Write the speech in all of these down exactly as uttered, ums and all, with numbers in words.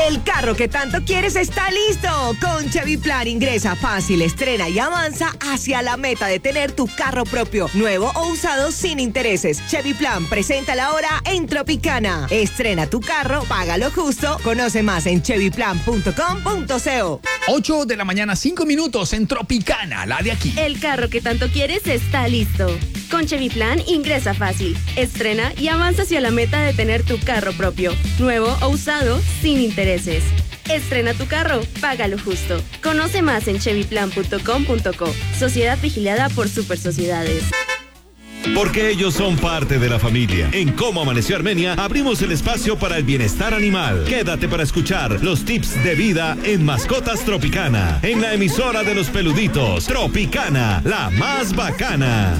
El carro que tanto quieres está listo. Con Chevy Plan ingresa fácil, estrena y avanza hacia la meta de tener tu carro propio, nuevo o usado sin intereses. Chevy Plan presenta la hora en Tropicana. Estrena tu carro, págalo justo. Conoce más en chevy plan punto com punto co. ocho de la mañana, cinco minutos en Tropicana, la de aquí. El carro que tanto quieres está listo. Con Chevy Plan ingresa fácil, estrena y avanza hacia la meta de tener tu carro propio, nuevo o usado sin intereses. Estrena tu carro, págalo justo. Conoce más en chevy plan punto com punto co. Sociedad vigilada por Super Sociedades. Porque ellos son parte de la familia. En Cómo Amaneció Armenia abrimos el espacio para el bienestar animal. Quédate para escuchar los tips de vida en Mascotas Tropicana, en la emisora de los peluditos, Tropicana, la más bacana.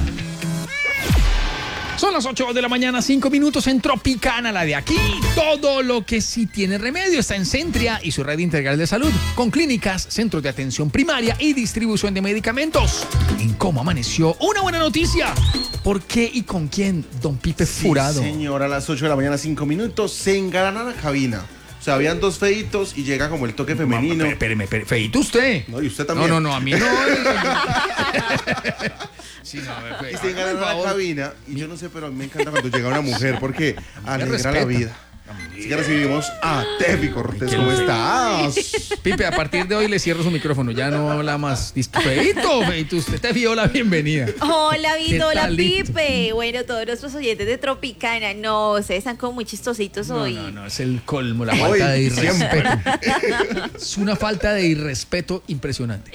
Son las ocho de la mañana, cinco minutos en Tropicana, la de aquí. Todo lo que sí tiene remedio está en Centria y su red integral de salud, con clínicas, centros de atención primaria y distribución de medicamentos. En Cómo Amaneció, una buena noticia. ¿Por qué y con quién, don Pipe Furado? Sí, señor, a las ocho de la mañana, cinco minutos, se engalana la cabina. O sea, habían dos feitos y llega como el toque femenino. Espéreme, espéreme, feito usted. No, y usted también. No, no, no, a mí no. Sí, no, y se engalana la cabina. Y yo no sé, pero a mí me encanta cuando llega una mujer porque alegra la vida. Así que recibimos a Tefi Cortés. ¿Cómo estás? Pipe, a partir de hoy le cierro su micrófono. Ya no habla más. Feito, feito, usted te dio la bienvenida. Hola, Vito, hola, tal, Pipe. Bueno, todos nuestros oyentes de Tropicana. No, ustedes están como muy chistositos No, hoy. no, no, es el colmo, la falta de irrespeto. Es una falta de irrespeto impresionante.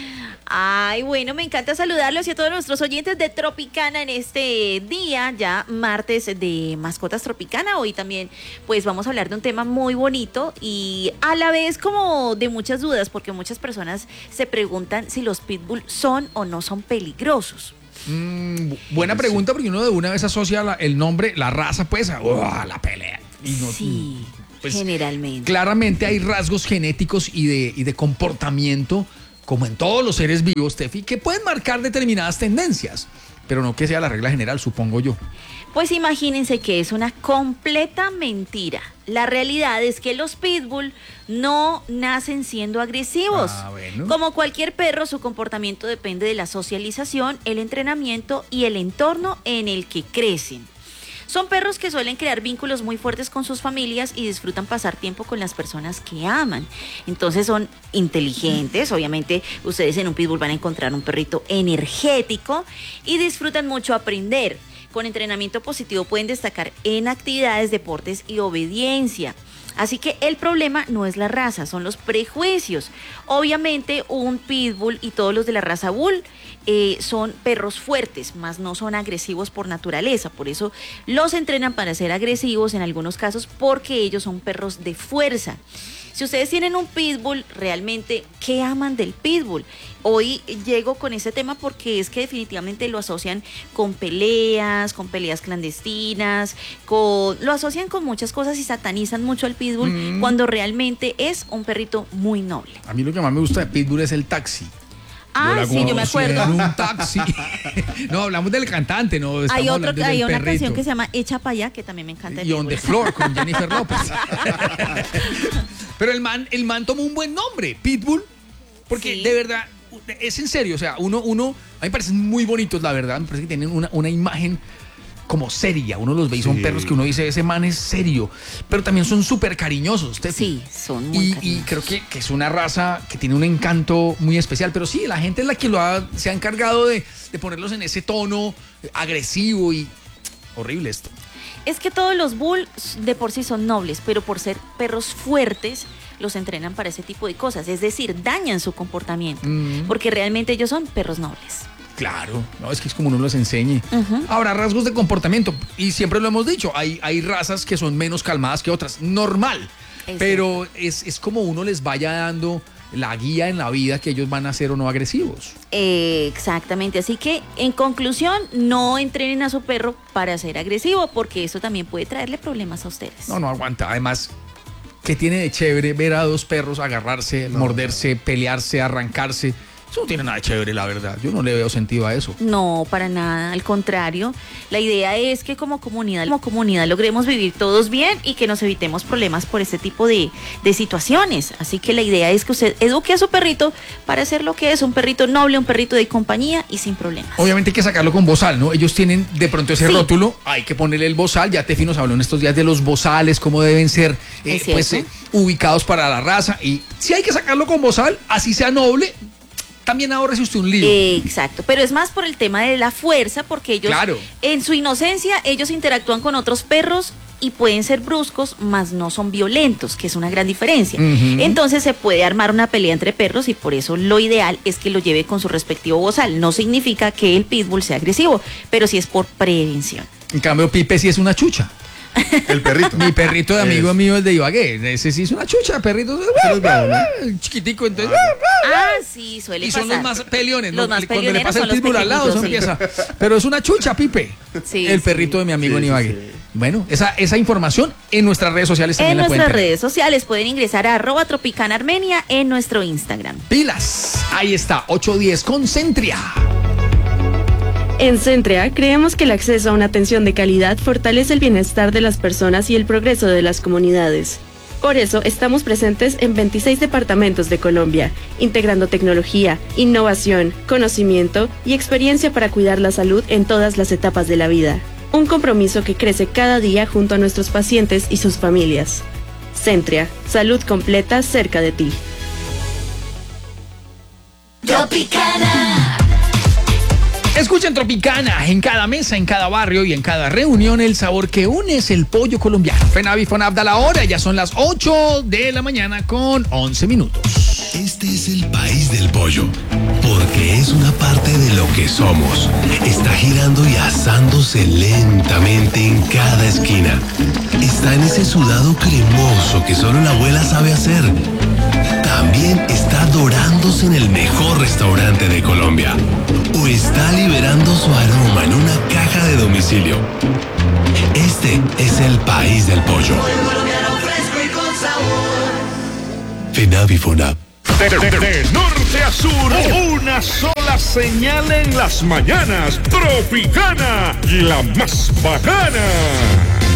Ay, bueno, me encanta saludarlos y a todos nuestros oyentes de Tropicana en este día, ya martes de Mascotas Tropicana. Hoy también, pues vamos a hablar de un tema muy bonito y a la vez como de muchas dudas, porque muchas personas se preguntan si los pitbull son o no son peligrosos. Mm, buena pregunta, porque uno de una vez asocia la, el nombre, la raza, pues, a oh, la pelea. Y no, sí, pues, generalmente. Claramente hay rasgos genéticos y de, y de comportamiento, como en todos los seres vivos, Tefi, que pueden marcar determinadas tendencias, pero no que sea la regla general, supongo yo. Pues imagínense que es una completa mentira. La realidad es que los pitbull no nacen siendo agresivos. Ah, bueno. Como cualquier perro, su comportamiento depende de la socialización, el entrenamiento y el entorno en el que crecen. Son perros que suelen crear vínculos muy fuertes con sus familias y disfrutan pasar tiempo con las personas que aman. Entonces son inteligentes, obviamente ustedes en un pitbull van a encontrar un perrito energético y disfrutan mucho aprender. Con entrenamiento positivo pueden destacar en actividades, deportes y obediencia. Así que el problema no es la raza, son los prejuicios. Obviamente un pitbull y todos los de la raza bull eh, son perros fuertes, más no son agresivos por naturaleza. Por eso los entrenan para ser agresivos en algunos casos porque ellos son perros de fuerza. Si ustedes tienen un pitbull, realmente, ¿qué aman del pitbull? Hoy llego con ese tema porque es que definitivamente lo asocian con peleas, con peleas clandestinas, con, lo asocian con muchas cosas y satanizan mucho al pitbull mm. cuando realmente es un perrito muy noble. A mí lo que más me gusta de pitbull es el taxi. Ah, sí, yo me acuerdo. Un taxi. No, hablamos del cantante, no. Hay, otro, hay una perrito. Canción que se llama Echa pa' allá, que también me encanta. Y On the Floor con Jennifer López. Pero el man, el man tomó un buen nombre, Pitbull, porque sí. De verdad, es en serio, o sea, uno, uno, a mí me parecen muy bonitos, la verdad, me parece que tienen una, una imagen como seria, uno los ve y son sí. perros que uno dice, ese man es serio, pero también son súper cariñosos. Sí, son muy y, cariñosos. Y creo que, que es una raza que tiene un encanto muy especial, pero sí, la gente es la que lo ha, se ha encargado de, de ponerlos en ese tono agresivo y horrible esto. Es que todos los bull de por sí son nobles, pero por ser perros fuertes, los entrenan para ese tipo de cosas. Es decir, dañan su comportamiento, mm. porque realmente ellos son perros nobles. Claro, no, es que es como uno los enseñe. Uh-huh. Habrá rasgos de comportamiento, y siempre lo hemos dicho, hay, hay razas que son menos calmadas que otras, normal. Exacto. Pero es, es como uno les vaya dando la guía en la vida que ellos van a ser o no agresivos. Eh, exactamente, así que en conclusión, no entrenen a su perro para ser agresivo, porque eso también puede traerle problemas a ustedes. No, no aguanta, además, ¿qué tiene de chévere ver a dos perros agarrarse, no, morderse, no. pelearse, arrancarse? Eso no tiene nada de chévere, la verdad. Yo no le veo sentido a eso. No, para nada, al contrario. La idea es que como comunidad, como comunidad logremos vivir todos bien y que nos evitemos problemas por este tipo de, de situaciones. Así que la idea es que usted eduque a su perrito para ser lo que es, un perrito noble, un perrito de compañía y sin problemas. Obviamente hay que sacarlo con bozal, ¿no? Ellos tienen de pronto ese Sí. rótulo, hay que ponerle el bozal. Ya Tefi nos habló en estos días de los bozales, cómo deben ser eh, Es pues, cierto. eh, ubicados para la raza. Y si hay que sacarlo con bozal, así sea noble, también ahorrese usted un lío. Exacto, pero es más por el tema de la fuerza, porque ellos, Claro. en su inocencia, ellos interactúan con otros perros y pueden ser bruscos, mas no son violentos, que es una gran diferencia. Ujú. Entonces se puede armar una pelea entre perros y por eso lo ideal es que lo lleve con su respectivo bozal. No significa que el pitbull sea agresivo, pero sí es por prevención. En cambio, Pipe sí es una chucha. El perrito. Mi perrito de amigo Es- mío, el de Ibagué, ese sí es una chucha, perrito. es bravo, ¿no? Chiquitico, entonces. Ah, sí, suele Y son pasar. los más peleones, Los ¿no? más Cuando le peleoneros pasa el son los pitbull al lado, eso pequeñitos, empieza. Pero es una chucha, Pipe. Sí, el sí. perrito de mi amigo Sí, en sí, Ibagué. sí. Bueno, esa, esa información en nuestras redes sociales también En la pueden nuestras tener. redes sociales pueden ingresar a arroba tropicana armenia en nuestro Instagram. Pilas. Ahí está, ocho diez con Centria. En Centrea creemos que el acceso a una atención de calidad fortalece el bienestar de las personas y el progreso de las comunidades. Por eso estamos presentes en veintiséis departamentos de Colombia, integrando tecnología, innovación, conocimiento y experiencia para cuidar la salud en todas las etapas de la vida. Un compromiso que crece cada día junto a nuestros pacientes y sus familias. Centrea, salud completa cerca de ti. Escuchen Tropicana, en cada mesa, en cada barrio y en cada reunión el sabor que une es el pollo colombiano. Fenavi Fonab da la hora, ya son las ocho de la mañana con once minutos. Este es el país del pollo, porque es una parte de lo que somos. Está girando y asándose lentamente en cada esquina. Está en ese sudado cremoso que solo la abuela sabe hacer. También está dorándose en el mejor restaurante de Colombia. O está liberando su aroma en una caja de domicilio. Este es el país del pollo. Fenavi Fonab. De, de- de norte a sur, una sola señal en las mañanas. Tropicana, la más bacana.